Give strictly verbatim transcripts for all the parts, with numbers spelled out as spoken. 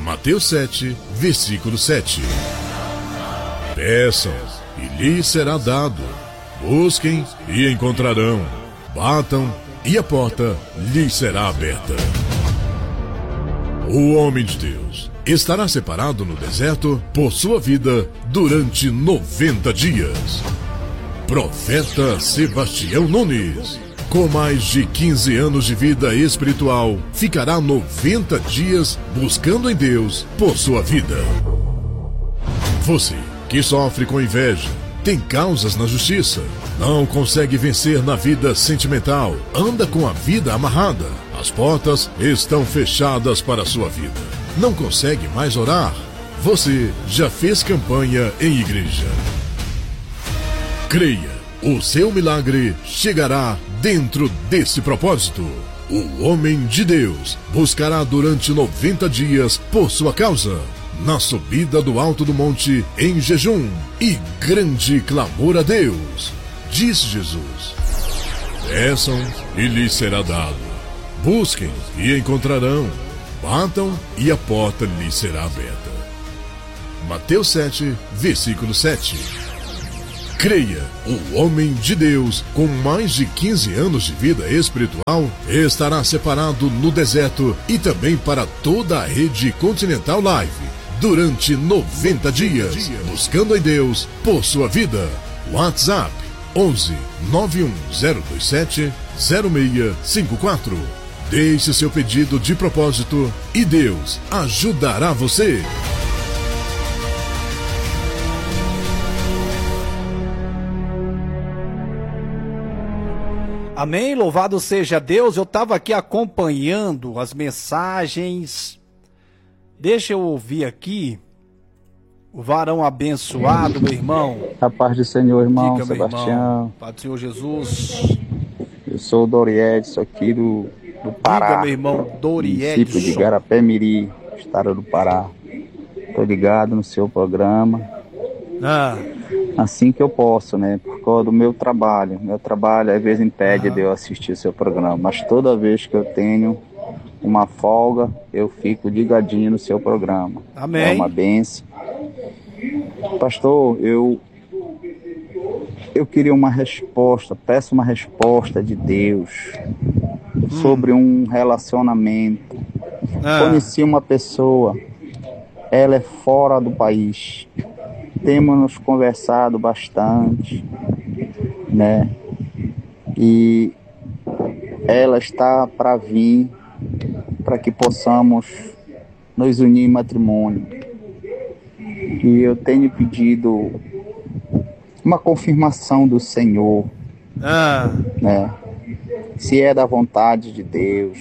Mateus sete, versículo sete. Peçam e lhes será dado. Busquem e encontrarão. Batam e a porta lhes será aberta. O homem de Deus estará separado no deserto por sua vida durante noventa dias. Profeta Sebastião Nunes, com mais de quinze anos de vida espiritual, ficará noventa dias buscando em Deus por sua vida. Você que sofre com inveja, tem causas na justiça, não consegue vencer na vida sentimental, anda com a vida amarrada, as portas estão fechadas para a sua vida, não consegue mais orar, você já fez campanha em igreja. Creia, o seu milagre chegará dentro desse propósito. O homem de Deus buscará durante noventa dias por sua causa, na subida do alto do monte, em jejum e grande clamor a Deus. Diz Jesus: peçam e lhes será dado. Busquem e encontrarão. Batam e a porta lhes será aberta. Mateus sete, versículo sete. Creia, o homem de Deus, com mais de quinze anos de vida espiritual, estará separado no deserto e também para toda a rede Continental Live, durante noventa dias, buscando em Deus por sua vida. WhatsApp onze, nove um zero dois sete, zero seis cinco quatro. Deixe seu pedido de propósito e Deus ajudará você. Amém, louvado seja Deus. Eu estava aqui acompanhando as mensagens. Deixa eu ouvir aqui o varão abençoado, meu irmão. A paz do Senhor, irmão. Diga, Sebastião. Meu irmão. Paz do Senhor Jesus. Eu sou o Doriedson aqui do, do Pará. Diga, meu irmão, Doriedson. Município de Garapé-Miri, estado do Pará. Tô ligado no seu programa. Ah. Assim que eu posso, né? Por causa do meu trabalho. Meu trabalho às vezes impede ah. de eu assistir o seu programa. Mas toda vez que eu tenho uma folga, eu fico ligadinho no seu programa. Amém. É uma bênção. Pastor, eu eu queria uma resposta, peço uma resposta de Deus hum. sobre um relacionamento. Ah. Conheci uma pessoa, ela é fora do país. Temos nos conversado bastante, né? E ela está para vir, para que possamos nos unir em matrimônio. E eu tenho pedido uma confirmação do Senhor, ah. né? Se é da vontade de Deus,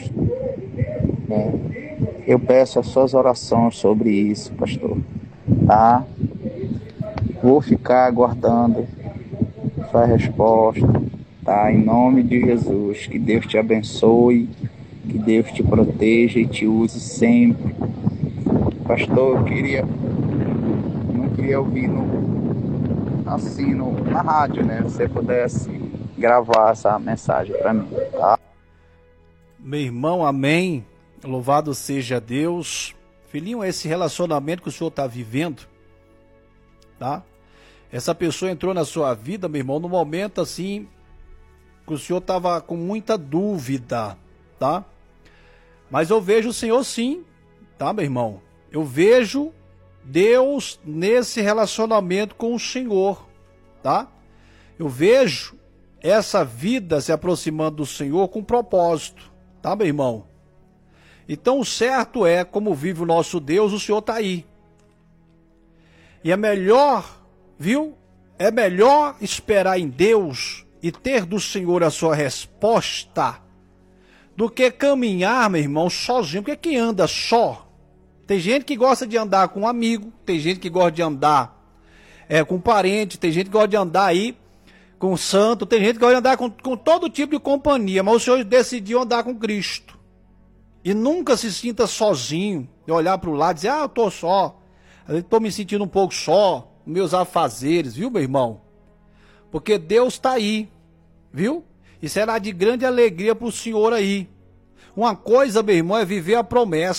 né? Eu peço as suas orações sobre isso, pastor, tá? Vou ficar aguardando sua resposta, tá? Em nome de Jesus, que Deus te abençoe, que Deus te proteja e te use sempre. Pastor, eu queria, não queria ouvir no, assim, no, na rádio, né? Se você pudesse gravar essa mensagem para mim, tá? Meu irmão, amém. Louvado seja Deus. Filhinho, esse relacionamento que o senhor está vivendo, tá? Essa pessoa entrou na sua vida, meu irmão, no momento assim que o senhor estava com muita dúvida, tá? Mas eu vejo o Senhor sim, tá, meu irmão? Eu vejo Deus nesse relacionamento com o Senhor, tá? Eu vejo essa vida se aproximando do Senhor com propósito, tá, meu irmão? Então o certo é, como vive o nosso Deus, o Senhor está aí. E é melhor, viu? É melhor esperar em Deus e ter do Senhor a sua resposta do que caminhar, meu irmão, sozinho. Porque quem anda só, tem gente que gosta de andar com um amigo, tem gente que gosta de andar é, com um parente, tem gente que gosta de andar aí com um santo, tem gente que gosta de andar com, com todo tipo de companhia, mas o Senhor decidiu andar com Cristo. E nunca se sinta sozinho, de olhar para o lado e dizer, ah, eu estou só. Eu estou me sentindo um pouco só, meus afazeres, viu, meu irmão? Porque Deus está aí, viu? E será de grande alegria para o senhor aí. Uma coisa, meu irmão, é viver a promessa.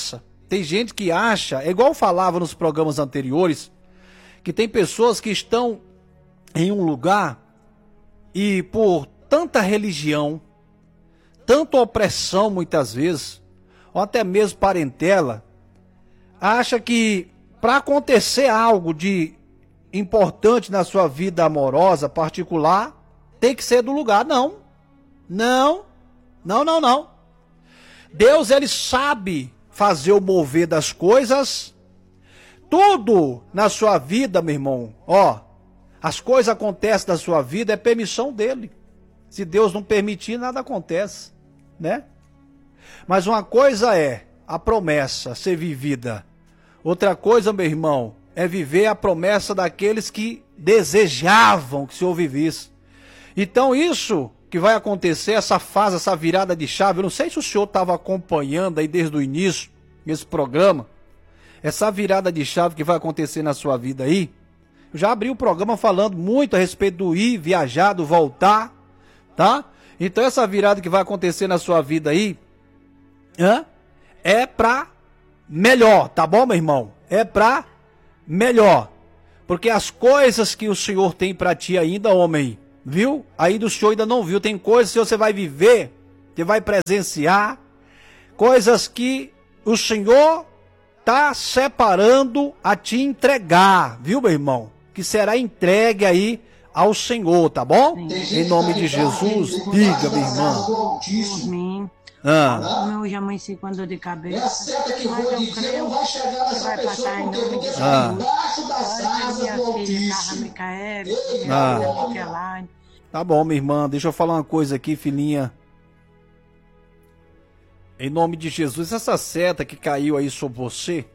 Tem gente que acha, é igual eu falava nos programas anteriores, que tem pessoas que estão em um lugar e por tanta religião, tanta opressão muitas vezes, ou até mesmo parentela, acha que para acontecer algo de importante na sua vida amorosa, particular, tem que ser do lugar. Não, não, não, não, não. Deus, ele sabe fazer o mover das coisas. Tudo na sua vida, meu irmão, ó, as coisas acontecem na sua vida, é permissão dele. Se Deus não permitir, nada acontece, né? Mas uma coisa é a promessa ser vivida. Outra coisa, meu irmão, é viver a promessa daqueles que desejavam que o Senhor vivesse. Então isso que vai acontecer, essa fase, essa virada de chave, eu não sei se o senhor estava acompanhando aí desde o início, esse programa, essa virada de chave que vai acontecer na sua vida aí. Eu já abri o programa falando muito a respeito do ir, viajar, do voltar, tá? Então essa virada que vai acontecer na sua vida aí, hã? É pra melhor, tá bom, meu irmão? É pra melhor. Porque as coisas que o Senhor tem pra ti ainda, homem, viu? Ainda o Senhor ainda não viu. Tem coisas que você vai viver, que vai presenciar, coisas que o Senhor tá separando a te entregar, viu, meu irmão? Que será entregue aí ao Senhor, tá bom? Sim. Em nome de Jesus, diga, minha irmã. Por mim. Ah. Eu já amanheci com dor de cabeça, mas eu creio que vai passar em nome de Jesus. Ah. Minha filha, Carla Micael, minha Ah. filha Miquelane. Tá bom, minha irmã, deixa eu falar uma coisa aqui, filhinha. Em nome de Jesus, essa seta que caiu aí sobre você,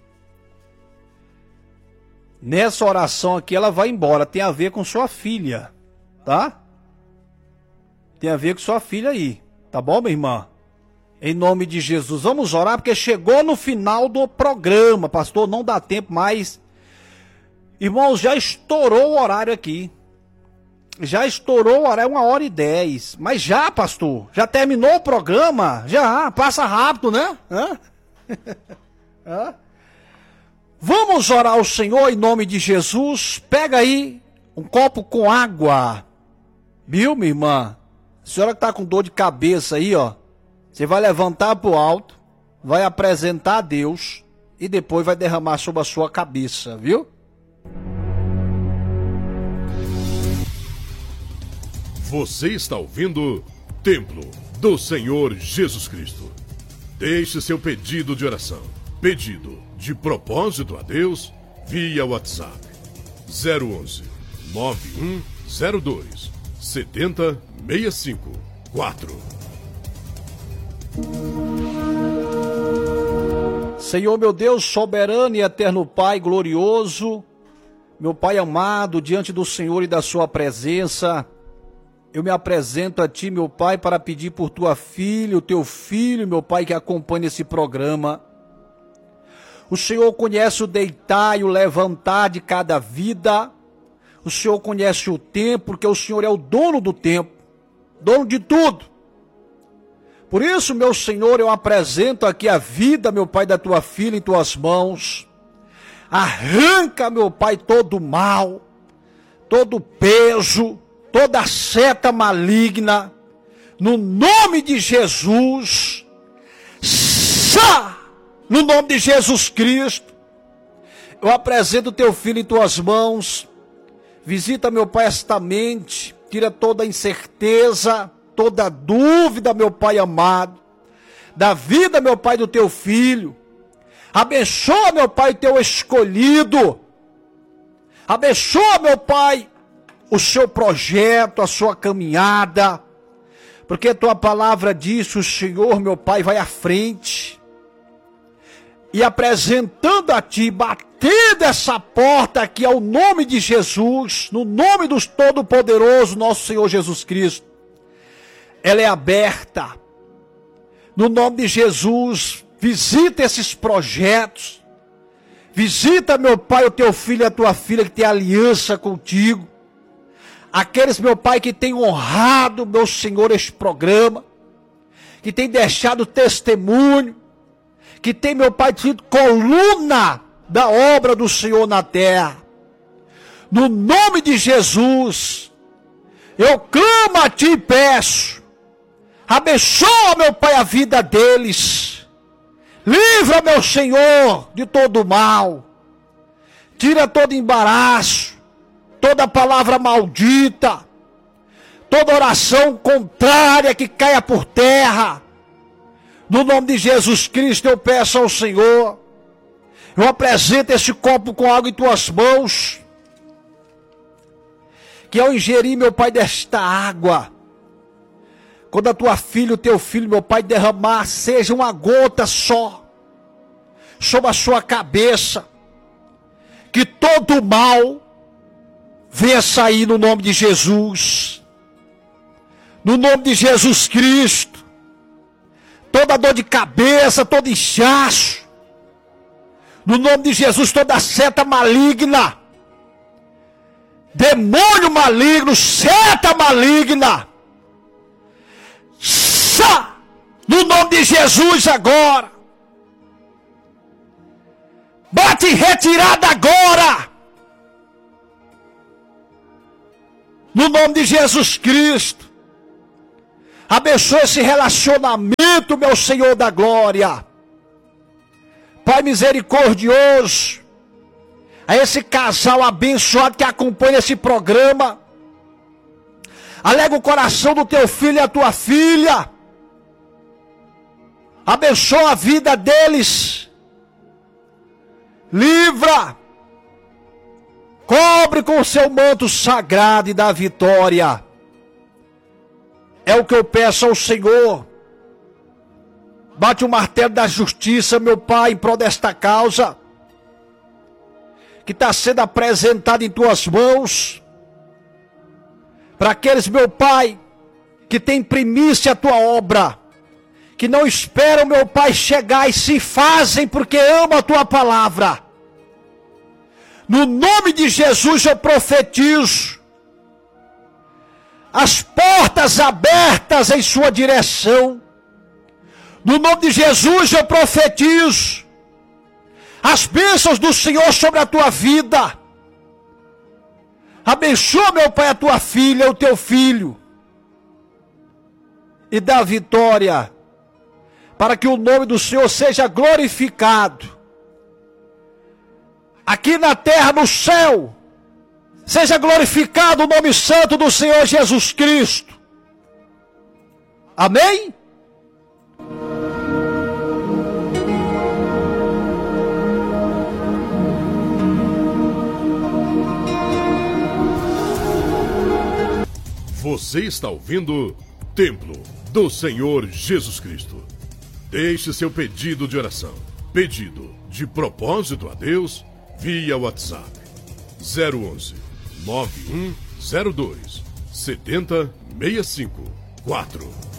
nessa oração aqui, ela vai embora. Tem a ver com sua filha, tá? Tem a ver com sua filha aí, tá bom, minha irmã? Em nome de Jesus, vamos orar, porque chegou no final do programa, pastor, não dá tempo mais. Irmãos, já estourou o horário aqui. Já estourou o horário, uma hora e dez. Mas já, pastor, já terminou o programa? Já, passa rápido, né? Hã? Hã? Vamos orar ao Senhor em nome de Jesus. Pega aí um copo com água. Viu, minha irmã? A senhora que tá com dor de cabeça aí, ó. Você vai levantar pro alto, vai apresentar a Deus e depois vai derramar sobre a sua cabeça, viu? Você está ouvindo Templo do Senhor Jesus Cristo. Deixe seu pedido de oração, pedido de propósito a Deus via WhatsApp zero onze, nove um zero dois, sete zero seis cinco quatro. Senhor, meu Deus, soberano e eterno Pai glorioso, meu Pai amado, diante do Senhor e da sua presença, eu me apresento a Ti, meu Pai, para pedir por Tua filha, o Teu filho, meu Pai, que acompanha esse programa. O Senhor conhece o deitar e o levantar de cada vida. O Senhor conhece o tempo, porque o Senhor é o dono do tempo, dono de tudo. Por isso, meu Senhor, eu apresento aqui a vida, meu Pai, da Tua filha em Tuas mãos. Arranca, meu Pai, todo o mal, todo o peso, toda seta maligna, no nome de Jesus, Sá, no nome de Jesus Cristo, eu apresento Teu filho em Tuas mãos. Visita, meu Pai, esta mente, tira toda a incerteza, toda a dúvida, meu Pai amado, da vida, meu Pai, do Teu filho. Abençoa, meu Pai, Teu escolhido. Abençoa, meu Pai, o seu projeto, a sua caminhada, porque a Tua palavra diz, o Senhor, meu Pai, vai à frente, e apresentando a Ti, batendo essa porta aqui ao nome de Jesus, no nome do Todo-Poderoso, nosso Senhor Jesus Cristo, ela é aberta, no nome de Jesus. Visita esses projetos, visita, meu Pai, o Teu filho e a Tua filha que tem aliança contigo, aqueles, meu Pai, que tem honrado, meu Senhor, este programa, que tem deixado testemunho, que tem, meu Pai, sido coluna da obra do Senhor na terra. No nome de Jesus, eu clamo a Ti e peço, abençoa, meu Pai, a vida deles. Livra, meu Senhor, de todo mal. Tira todo embaraço, toda palavra maldita, toda oração contrária que caia por terra. No nome de Jesus Cristo eu peço ao Senhor, eu apresento esse copo com água em Tuas mãos, que ao ingerir, meu Pai, desta água, quando a Tua filha, o Teu filho, meu Pai, derramar, seja uma gota só, sobre a sua cabeça, que todo mal venha sair no nome de Jesus, no nome de Jesus Cristo. Toda dor de cabeça, todo inchaço, no nome de Jesus, toda seta maligna, demônio maligno, seta maligna, sa, no nome de Jesus agora, bate retirada agora, no nome de Jesus Cristo. Abençoa esse relacionamento, meu Senhor da glória. Pai misericordioso, a esse casal abençoado que acompanha esse programa, alega o coração do teu filho e a tua filha. Abençoa a vida deles. Livra. Cobre com o seu manto sagrado e da vitória. É o que eu peço ao Senhor. Bate o martelo da justiça, meu Pai, em prol desta causa, que está sendo apresentada em Tuas mãos. Para aqueles, meu Pai, que tem primícia a Tua obra, que não esperam, meu Pai, chegar e se fazem porque amam a Tua palavra. No nome de Jesus eu profetizo as portas abertas em sua direção. No nome de Jesus eu profetizo as bênçãos do Senhor sobre a tua vida. Abençoa, meu Pai, a tua filha, o teu filho, e dá vitória, para que o nome do Senhor seja glorificado, aqui na terra, no céu. Seja glorificado o nome santo do Senhor Jesus Cristo. Amém? Você está ouvindo Templo do Senhor Jesus Cristo. Deixe seu pedido de oração, pedido de propósito a Deus, via WhatsApp zero onze, nove um zero dois, sete zero seis cinco quatro.